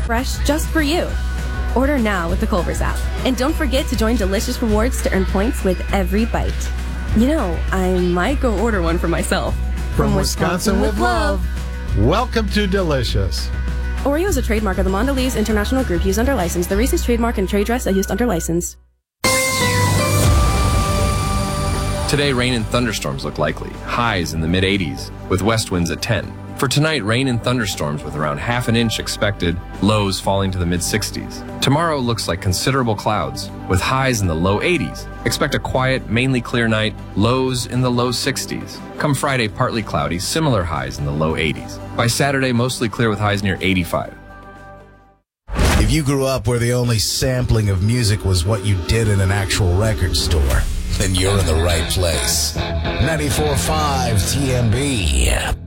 fresh just for you. Order now with the Culver's app. And don't forget to join Delicious Rewards to earn points with every bite. You know, I might go order one for myself. From Wisconsin with love. Welcome to Delicious. Oreo is a trademark of the Mondelez International Group used under license. The Reese's trademark and trade dress are used under license. Today, rain and thunderstorms look likely. Highs in the mid-80s, with west winds at 10. For tonight, rain and thunderstorms with around half an inch expected, lows falling to the mid-60s. Tomorrow looks like considerable clouds, with highs in the low 80s. Expect a quiet, mainly clear night, lows in the low 60s. Come Friday, partly cloudy, similar highs in the low 80s. By Saturday, mostly clear with highs near 85. If you grew up where the only sampling of music was what you did in an actual record store, then you're in the right place. 94.5 TMB.